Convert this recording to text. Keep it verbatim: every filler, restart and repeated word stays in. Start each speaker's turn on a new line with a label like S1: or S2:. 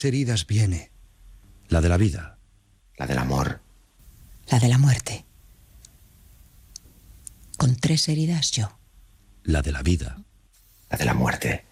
S1: heridas viene?
S2: La de la vida.
S3: La del amor.
S4: La de la muerte. Con tres heridas yo.
S2: La de la vida.
S3: La de la muerte.